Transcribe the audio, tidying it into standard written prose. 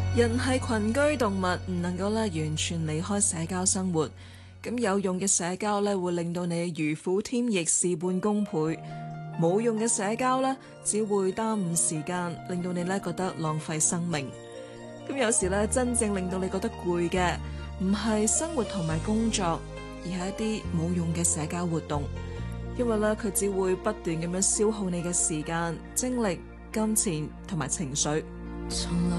人係群居動物，唔能夠完全離開社交生活。咁有用嘅社交會令到你如虎添翼，事半功倍；冇用嘅社交只會耽誤時間，令到你覺得浪費生命。咁有時真正令到你覺得攰嘅，唔係生活同埋工作，而係一啲冇用嘅社交活動，因為佢只會不斷咁樣消耗你嘅時間、精力、金錢同埋情緒。從來